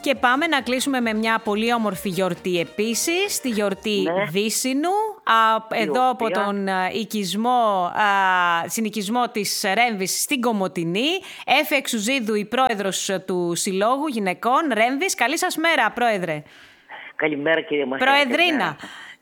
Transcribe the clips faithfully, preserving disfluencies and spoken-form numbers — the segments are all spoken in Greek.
Και πάμε να κλείσουμε με μια πολύ όμορφη γιορτή επίσης, τη γιορτή ναι. Βύσσινου, α, εδώ από τον οικισμό, α, συνοικισμό της Ρέμβης στην Κομοτηνή. Έφη Εξουζίδου, η πρόεδρος του Συλλόγου Γυναικών Ρέμβης. Καλή σας μέρα, πρόεδρε. Καλημέρα, κύριε Μαχαίρη. Προεδρίνα.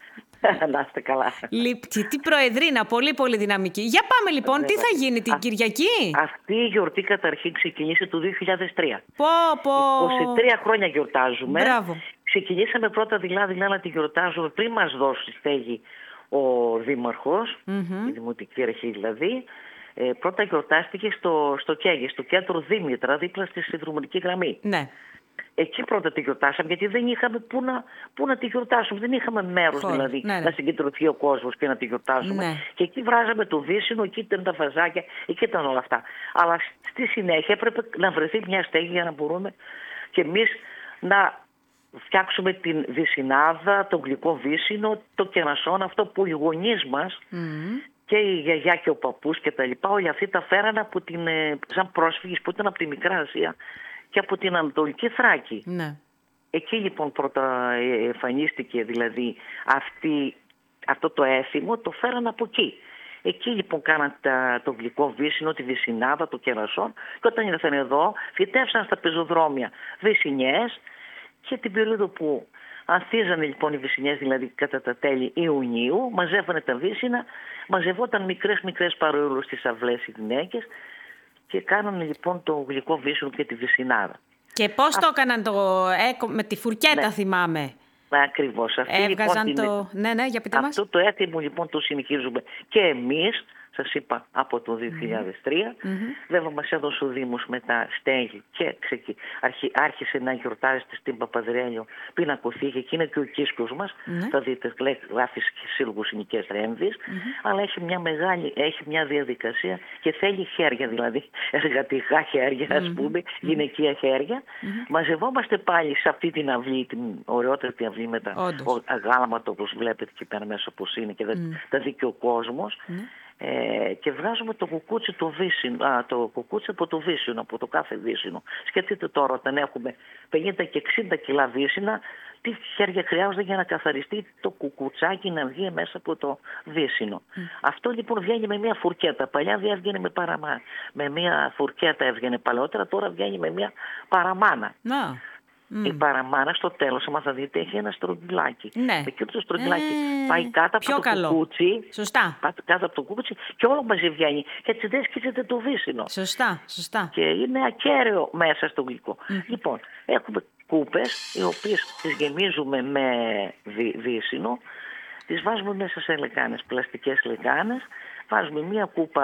Να είστε καλά. Λίπτη, τι προεδρίνα, πολύ πολύ δυναμική. Για πάμε λοιπόν, Βέβαια. τι θα γίνει την Α, Κυριακή. Αυτή η γιορτή καταρχήν ξεκινήσε το δύο χιλιάδες τρία. Πω, πω. είκοσι τρία χρόνια γιορτάζουμε. Μπράβο. Ξεκινήσαμε πρώτα δειλά-δειλά να τη γιορτάζουμε πριν μας δώσει στέγη ο Δήμαρχος, mm-hmm. η Δημοτική Αρχή δηλαδή. Ε, πρώτα γιορτάστηκε στο, στο Κέγε, στο κέντρο Δήμητρα, δίπλα στη συνδρομητική γραμμή. Ναι. Εκεί πρώτα τη γιορτάσαμε, γιατί δεν είχαμε πού να, πού να τη γιορτάσουμε. Δεν είχαμε μέρος δηλαδή ναι, ναι. να συγκεντρωθεί ο κόσμος και να τη γιορτάσουμε. Ναι. Και εκεί βράζαμε το Βύσσινο, εκεί ήταν τα φαζάκια, εκεί ήταν όλα αυτά. Αλλά στη συνέχεια έπρεπε να βρεθεί μια στέγη για να μπορούμε και εμείς να φτιάξουμε την Βυσσινάδα, το γλυκό Βύσσινο, το κερασόν, αυτό που οι γονείς μας mm. και η γιαγιά και ο παππούς και τα λοιπά, όλοι αυτοί τα φέρανε από την, σαν πρόσφυγες που ήταν από τη Μικρά Ασία και από την Ανατολική Θράκη. Ναι. Εκεί λοιπόν πρώτα εμφανίστηκε δηλαδή αυτή, αυτό το έθιμο, το φέραν από εκεί. Εκεί λοιπόν κάναν τα, το γλυκό Βύσσινο, τη Βυσσινάδα, το κερασόν και όταν ήρθαν εδώ φυτέψαν στα πεζοδρόμια βυσσινιές και την περίοδο που ανθίζανε λοιπόν οι βυσσινιές, δηλαδή κατά τα τέλη Ιουνίου, μαζεύανε τα βύσσινα, μαζευόταν μικρές μικρές παρόλους στις αυλές οι γυναίκες και κάνανε λοιπόν το γλυκό Βύσσινο και τη Βυσσινάδα. Και πώς Α... το έκαναν το, ε, με τη φουρκέτα ναι. θυμάμαι. Ακριβώς. Αυτή, Έβγαζαν λοιπόν, το... την... Ναι, ναι, για πείτε μας. Αυτό το έτοιμο λοιπόν το συνεχίζουμε και εμείς, σας είπα, από το δύο χιλιάδες τρία. Mm-hmm. Βέβαια μας έδωσε ο Δήμος μετά στέγη και ξεκι... Αρχι... άρχισε να γιορτάζεται στην Παπαδρέλιο πινακοθήκη. Εκεί είναι και ο Κίσκος μας. Mm-hmm. Θα δείτε, γράφει Σύλλογος Συνοικίας Ρέμβης. Mm-hmm. Αλλά έχει μια μεγάλη, έχει μια διαδικασία και θέλει χέρια, δηλαδή εργατικά χέρια, mm-hmm. ας πούμε, mm-hmm. γυναικεία χέρια. Mm-hmm. Μαζευόμαστε πάλι σε αυτή την αυλή, την ωραιότερη αυλή με τα αγάλματα, όπως βλέπετε εκεί πέρα μέσα όπως είναι και mm-hmm. τα δίκαιο ο κόσμος. Mm-hmm. Ε, και βγάζουμε το κουκούτσι, το βύσσινο, α, το κουκούτσι από το βύσσινο, από το κάθε βύσσινο. Σκεφτείτε τώρα όταν έχουμε πενήντα και εξήντα κιλά βύσσινα, τι χέρια χρειάζονται για να καθαριστεί το κουκουτσάκι να βγει μέσα από το βύσσινο. Mm. Αυτό λοιπόν βγαίνει με μια φουρκέτα. Παλιά δεν έβγαινε με παραμάνα. Με μια φουρκέτα έβγαινε παλαιότερα, τώρα βγαίνει με μια παραμάνα. No. Mm. Η παραμάνα στο τέλος, άμα θα δείτε, έχει ένα στρογγυλάκι. Ναι. Εκεί το στρογγυλάκι ε, πάει κάτω από το καλό. κουκούτσι. Σωστά. Πάει κάτω από το κουκούτσι και όλο μαζί βγαίνει. Και έτσι δεν σκίζεται το βύσσινο. Σωστά, σωστά. Και είναι ακέραιο μέσα στο γλυκό. Mm. Λοιπόν, έχουμε κούπες, οι οποίες τις γεμίζουμε με βύ, βύσσινο. Τις βάζουμε μέσα σε λεκάνες, πλαστικές λεκάνες. Βάζουμε μία κούπα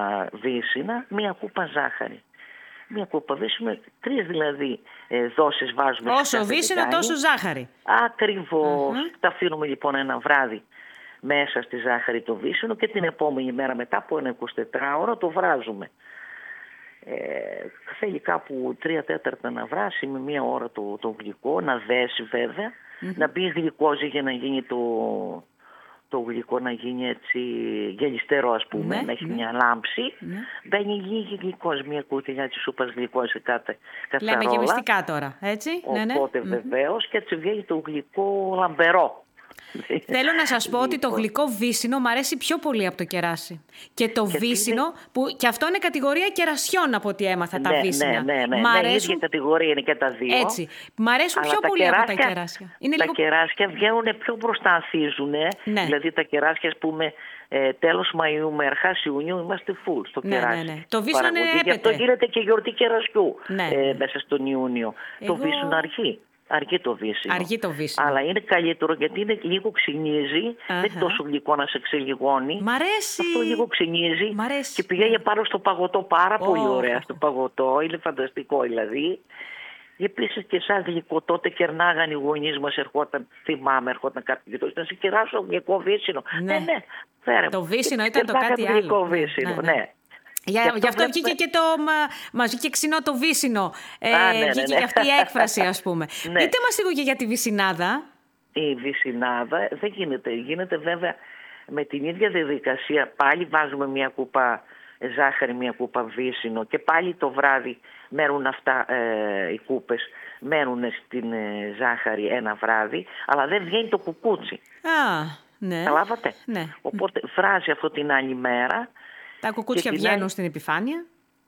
βύσσινα, μία κούπα ζάχαρη. Μία κούπα βύσσινο, τρεις δηλαδή ε, δόσεις βάζουμε. Όσο βύσσινο τόσο ζάχαρη. Ακριβώς. Mm-hmm. Τα αφήνουμε λοιπόν ένα βράδυ μέσα στη ζάχαρη το βύσσινο και την επόμενη μέρα μετά από ένα εικοσιτετράωρο το βράζουμε. Ε, θέλει κάπου τρία τέταρτα να βράσει με μία ώρα το, το γλυκό, να δέσει βέβαια, mm-hmm. να μπει γλυκόζι για να γίνει το... το γλυκό να γίνει έτσι γελιστερό, ας πούμε, ναι, να έχει ναι. μια λάμψη. Ναι. Μπαίνει λίγη γλυκός, μια κουταλιά της σούπας γλυκός σε κάθε καθαρόλα. Λέμε γεμιστικά τώρα, έτσι. Οπότε ναι, ναι. βεβαίως και έτσι βγαίνει το γλυκό λαμπερό. Θέλω να σας πω ότι το γλυκό βύσσινο μου αρέσει πιο πολύ από το κεράσι. Και το και βύσσινο, είναι... που και αυτό είναι κατηγορία κερασιών από ό,τι έμαθα, ναι, τα βύσσινα. Ναι, ναι, ναι. Μ' αρέσουν... ναι, η ίδια κατηγορία είναι και τα δύο. Έτσι. Μ' αρέσουν πιο πολύ κεράσια, από τα κεράσια. Είναι τα λίγο... κεράσια βγαίνουν πιο μπροστά, ανθίζουν. Ναι. Δηλαδή τα κεράσια, ας πούμε, ε, τέλος Μαΐου με αρχάς Ιουνίου είμαστε full στο ναι, κεράσι. Ναι, ναι. Το βύσσινο είναι έπεται. Γι' αυτό γίνεται και γιορτή κερασιού ναι. ε, μέσα στον Ιούνιο. Εγώ... Το βύσσινο αργεί. Αργεί το βύσσινο. Αργεί το βύσσινο. Αλλά είναι καλύτερο γιατί είναι λίγο ξυνίζει. Uh-huh. Δεν είναι τόσο γλυκό να σε ξελιγώνει. Μ' αρέσει. Αυτό λίγο ξυνίζει. Μ' αρέσει. Και πηγαίνει πάνω στο παγωτό. Πάρα oh. πολύ ωραία στο παγωτό. Είναι φανταστικό δηλαδή. Επίσης και σαν γλυκό τότε κερνάγαν οι γονείς μας. Ερχόταν, θυμάμαι, ερχόταν κάποιο γλυκό. Να σε κεράσω γλυκό βύσσινο. Ναι, ναι. ναι φέρε. Το βύσσινο ήταν το κάτι άλλο. Γλυκό βύσσινο, ναι. ναι. ναι. Για, γι' αυτό, αυτό βγήκε και το μας βγήκε ξινό το βύσσινο. Ε, Α, ναι, ναι, ναι. Βγήκε και αυτή η έκφραση, ας πούμε. Ναι. Πείτε μας λίγο και για τη βυσσινάδα. Η βυσσινάδα δεν γίνεται. Γίνεται βέβαια με την ίδια διαδικασία. Πάλι βάζουμε μια κούπα ζάχαρη, μια κούπα βύσσινο και πάλι το βράδυ μένουν αυτά ε, οι κούπες, μένουν στην ε, ζάχαρη ένα βράδυ, αλλά δεν βγαίνει το κουκούτσι. Α, ναι. Καταλάβατε. Ναι. Οπότε βράζει αυτό την άλλη μέρα. Τα κουκούτσια βγαίνουν άλλη... στην επιφάνεια.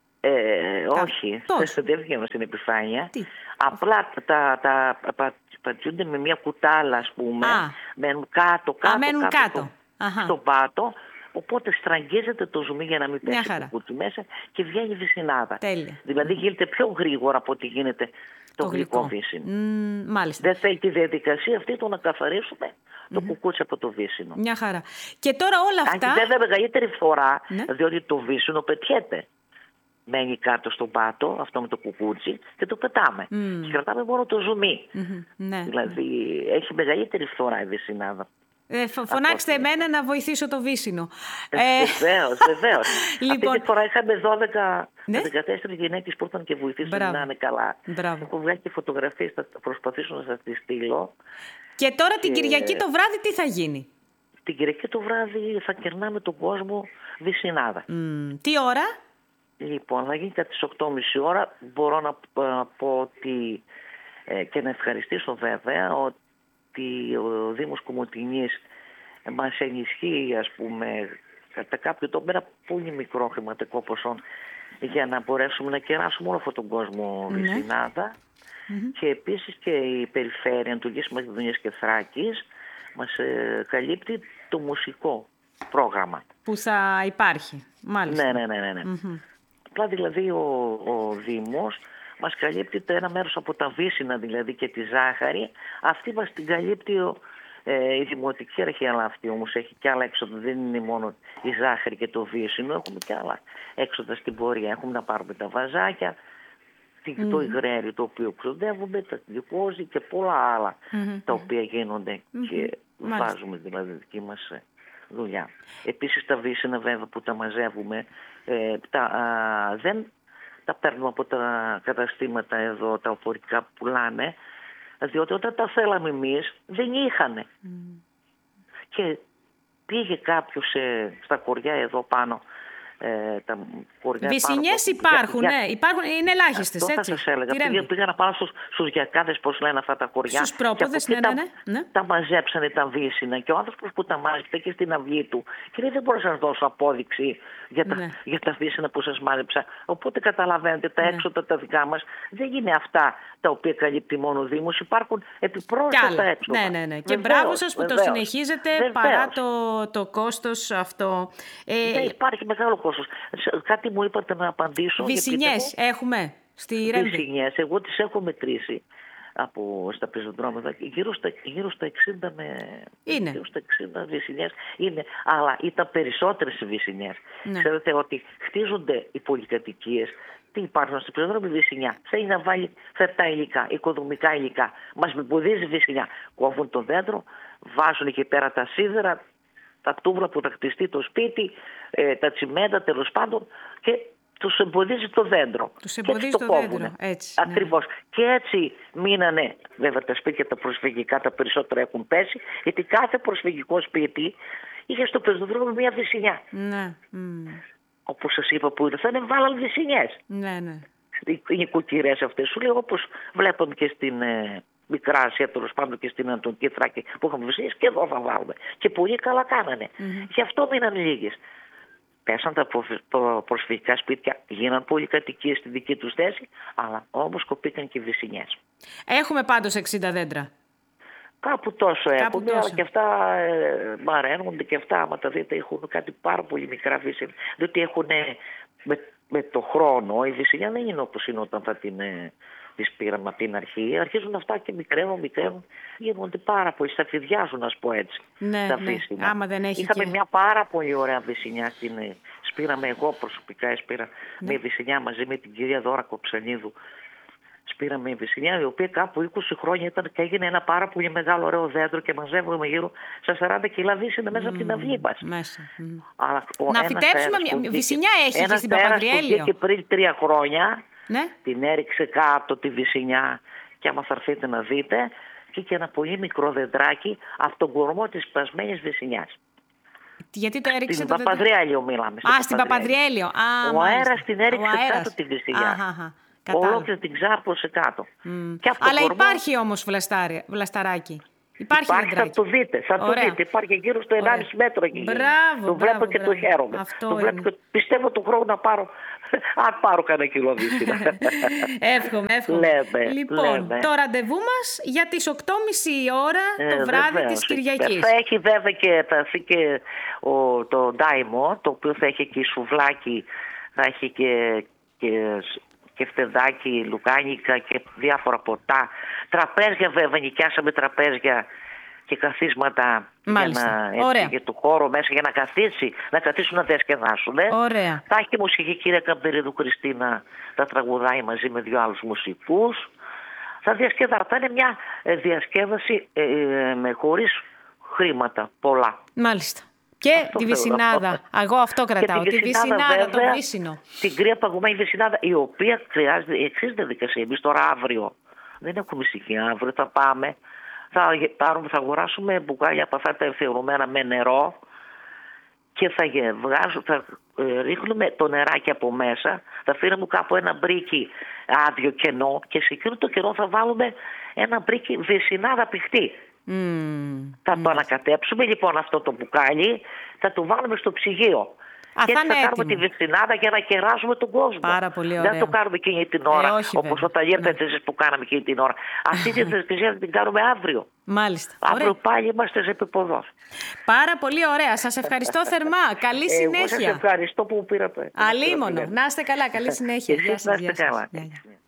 Ε, τα... όχι, δεν βγαίνουν στην επιφάνεια. Τι? Απλά τα, τα, τα πατιούνται με μια κουτάλα, ας πούμε. Α. Μένουν κάτω, κάτω, Α, μένουν κάτω, κάτω. Στο, στον πάτο. Οπότε στραγγίζεται το ζουμί για να μην πέσει το κουκούτσι μέσα και βγαίνει βυσσινάδα. Τέλεια. Δηλαδή γίνεται πιο γρήγορα από ό,τι γίνεται το, το γλυκό, γλυκό βύσσινο. Mm, μάλιστα. Δεν θέλει τη διαδικασία αυτή το να καθαρίσουμε το mm-hmm. κουκούτσι από το βύσσινο. Μια χαρά. Και τώρα όλα αυτά. Αν βέβαια μεγαλύτερη φορά, ναι. διότι το βύσσινο πετιέται. Μένει κάτω στον πάτο, αυτό με το κουκούτσι, και το πετάμε. Mm. Και κρατάμε μόνο το ζουμί. Mm-hmm. Ναι. Δηλαδή έχει μεγαλύτερη φθορά η βυσσινάδα. Ε, φωνάξτε εμένα να βοηθήσω το βύσσινο. Ε, βεβαίως, βεβαίως. Λοιπόν... Αυτή τη φορά είχαμε δώδεκα με δεκατέσσερις γυναίκες που ήταν και βοηθήσαν να είναι καλά. Μπράβο. Έχω βγάλει και φωτογραφίες, θα προσπαθήσω να σας τις στείλω. Και τώρα την και... Κυριακή το βράδυ τι θα γίνει? Την Κυριακή το βράδυ θα κερνάμε τον κόσμο βυσσινάδα. Mm, τι ώρα? Λοιπόν, θα γίνει κατά τις οκτώ και μισή ώρα. Μπορώ να πω ότι ε, και να ευχαριστήσω βέβαια ότι ο Δήμος Κομοτηνής μας ενισχύει, ας πούμε, κατά κάποιο τρόπο με ένα πολύ μικρό χρηματικό ποσό για να μπορέσουμε να κεράσουμε όλο αυτόν τον κόσμο mm-hmm. βυσσινάδα. Mm-hmm. Και επίσης και η Περιφέρεια Ανατολικής Μακεδονίας και Θράκης μας ε, καλύπτει το μουσικό πρόγραμμα. Που θα υπάρχει, μάλιστα. Ναι, ναι, ναι, ναι. ναι. Mm-hmm. Απλά δηλαδή ο, ο Δήμος μας καλύπτει το ένα μέρος από τα βύσσινα δηλαδή και τη ζάχαρη. Αυτή μας την καλύπτει ο, ε, η Δημοτική Αρχή, αλλά αυτή όμως έχει και άλλα έξοδα. Δεν είναι μόνο η ζάχαρη και το βύσσινο, έχουμε και άλλα έξοδα στην πορεία. Έχουμε να πάρουμε τα βαζάκια, mm-hmm. το υγρέρι το οποίο ξοδεύουμε, τα γλυκόζη και πολλά άλλα mm-hmm. τα οποία γίνονται mm-hmm. και Μάλιστα. βάζουμε δηλαδή δική μας δουλειά. Επίσης τα βύσσινα βέβαια που τα μαζεύουμε ε, τα, α, δεν τα παίρνουμε από τα καταστήματα εδώ τα οπορικά που πουλάνε, διότι όταν τα θέλαμε εμείς δεν είχανε. Mm. Και πήγε κάποιος ε, στα κοριά εδώ πάνω. Ε, τα βυσσινιές υπάρχουν, για, ναι, υπάρχουν, είναι ελάχιστες, αυτό έτσι. Θα σας έλεγα. Πήγα, πήγα πάνω στους, στους γιακάδες, πώς λένε αυτά τα κοριά. Στους πρόποδες, ναι, ναι, ναι, ναι. Τα, τα μαζέψανε τα βύσσινα και ο άνθρωπος που τα μάζεψε και στην αυγή του και λέει, δεν μπορώ να σας δώσω απόδειξη για τα, ναι. για τα βύσσινα που σας μάζεψα. Οπότε καταλαβαίνετε, τα ναι. έξοδα τα δικά μας δεν είναι αυτά τα οποία καλύπτει μόνο ο Δήμος. Υπάρχουν επιπρόσθετα έξοδα. Ναι, ναι, ναι. Και μπράβο σας που βεβαίως. το συνεχίζετε βεβαίως. παρά το, το κόστος αυτό. Ε, ναι, υπάρχει μεγάλο κόστος. Κάτι μου είπατε να απαντήσω. Βυσσινιές έχουμε στη Ρέμβη. Βυσσινιές, εγώ τις έχω μετρήσει από στα πεζοδρόμια, γύρω στα, γύρω στα εξήντα με... Είναι. Γύρω στα εξήντα βυσσινιές είναι, αλλά ήταν περισσότερες βυσσινιές. Ναι. Ξέρετε ότι χτίζονται οι πολυκατοικίες. Τι υπάρχουν στο πεζοδρόμιο? Βυσσινιά. Θέλει να βάλει φερτά υλικά, οικοδομικά υλικά. Μας εμποδίζει βυσσινιά. Κόβουν το δέντρο, βάζουν εκεί πέρα τα σίδερα, τα τούβλα που θα χτιστεί το σπίτι, ε, τα τσιμέντα τέλος πάντων και τους εμποδίζει το δέντρο. Τους εμποδίζει το, το κόβουνε. δέντρο, έτσι. Ακριβώς. Ναι. Και έτσι μείνανε, βέβαια τα σπίτια τα προσφυγικά τα περισσότερα έχουν πέσει, γιατί κάθε προσφυγικό σπίτι είχε στο πεζοδρόμιο μια βυσσινιά. Ναι. Mm. Όπως σας είπα που ήρθανε, βάλαν βυσσινιές. Ναι, ναι. Οι νοικοκυρές αυτές, σου λέω, όπως βλέπουμε και στην... Ε, Μικρά Ασία, τέλος πάντων και στην Ανατολική Θράκη που είχαμε βυσσινιές, και εδώ θα βάλουμε. Και πολύ καλά κάνανε. Mm-hmm. Γι' αυτό μείναν λίγες. Πέσαν τα προσφυγικά σπίτια, γίναν πολυκατοικίες στη δική τους θέση, αλλά όμως κοπήκαν και βυσσινιές. Έχουμε πάντως εξήντα δέντρα. Κάπου τόσο έχουν, αλλά και αυτά ε, μαραίνονται και αυτά, άμα τα δείτε, έχουν κάτι πάρα πολύ μικρά βύσσινα. Διότι έχουν ε, με, με το χρόνο, η βυσσινιά δεν είναι όπως είναι όταν θα την... Ε, τις πήραμε από την αρχή, αρχίζουν αυτά και μικραίνουν, μικραίνουν, γίνονται πάρα πολύ, σταφυδιάζουν, ας πω έτσι, ναι, τα ναι. βύσσινα. Άμα δεν έχει Είχαμε και... μια πάρα πολύ ωραία βυσσινιά, στην, σπήραμε εγώ προσωπικά, σπήρα ναι. μια βυσσινιά μαζί με την κυρία Δώρα Κοψανίδου. Σπήραμε μια βυσσινιά η οποία κάπου είκοσι χρόνια ήταν και έγινε ένα πάρα πολύ μεγάλο ωραίο δέντρο και μαζεύουμε γύρω στα σαράντα κιλά βύσσινα μέσα mm, από την αυγή μας. Μέσα. Mm. Αλλά, ο, να φυτέψουμε μια βυσσινιά έχει και στην Παπαδριέλιο. Και πριν τρία χρόνια ναι. την έριξε κάτω τη βυσσινιά και άμα θα έρθετε να δείτε και ένα πολύ μικρό δεντράκι από τον κορμό της σπασμένης βυσσινιάς. Γιατί το έριξε στην το Παπαδριέλιο μιλάμε. Α, στην Παπαδριέλιο. Α, ο αέρας την έριξε κάτω τη βυσσινιά. Αχ, αχ. Ολόκληρη την ξάρπωσε κάτω. Mm. Και Αλλά κορμό... υπάρχει όμως βλαστάρι, βλασταράκι. Υπάρχει, υπάρχει θα το δείτε, θα το δείτε. Υπάρχει γύρω στο ενάμιση μέτρο εκεί. Μπράβο, το βλέπω μπράβο, και μπράβο. το χαίρομαι. Αυτό το βλέπω και πιστεύω του χρόνου να πάρω, αν πάρω κανένα κιλό βύσσινα. Εύχομαι, εύχομαι. Λέμε, λοιπόν, λέμε. το ραντεβού μας για τις οκτώ και μισή η ώρα το ε, βράδυ βεβαίως. της Κυριακής. Θα έχει βέβαια και, θα έχει και ο, το ντάιμο, το οποίο θα έχει και σουβλάκι, θα έχει και... και και φτεδάκι, λουκάνικα και διάφορα ποτά. Τραπέζια βέβαια, νοικιάσαμε τραπέζια και καθίσματα. Μάλιστα. Για, να, Ωραία. για το χώρο μέσα για να καθίσει, να καθίσουν να διασκεδάσουν. Ωραία. Θα έχει μουσική κυρία Καμπερίδου Χριστίνα, θα τραγουδάει μαζί με δύο άλλους μουσικούς. Θα διασκεδάσει, θα είναι μια διασκέδαση ε, ε, με χωρίς χρήματα πολλά. Μάλιστα. Και αυτό τη Βυσσινάδα. Εγώ αυτό κρατάω. Τη Βυσσινάδα, το Βύσσινο. Την κρύα παγωμένη Βυσσινάδα, η οποία χρειάζεται η εξής διαδικασία. Εμείς τώρα αύριο δεν έχουμε ησυχία. Αύριο θα πάμε, θα, πάρουμε, θα αγοράσουμε μπουκάλια από αυτά τα ευθυγραμμένα με νερό και θα, βγάζω, θα ε, ρίχνουμε το νεράκι από μέσα. Θα φέρουμε κάπου ένα μπρίκι άδειο κενό και σε εκείνο το κενό θα βάλουμε ένα μπρίκι Βυσσινάδα πηχτή. Mm. Θα mm. το ανακατέψουμε λοιπόν αυτό το μπουκάλι, θα το βάλουμε στο ψυγείο. Α, και θα, θα κάνουμε τη Βυσσινάδα για να κεράσουμε τον κόσμο. Πάρα πολύ ωραία. Δεν το κάνουμε εκείνη την ώρα, ε, όπως όταν ήρθατε εσείς που κάναμε εκείνη την ώρα. Αυτή τη διαδικασία θα την κάνουμε αύριο. Μάλιστα. Αύριο ωραία. πάλι είμαστε σε επίποδο. Πάρα πολύ ωραία. Σας ευχαριστώ θερμά. Καλή συνέχεια. Εγώ σας ευχαριστώ που μου πήρατε. Αλίμονο. Να είστε καλά. Καλή συνέχεια. Γεια σας. Να είστε καλά.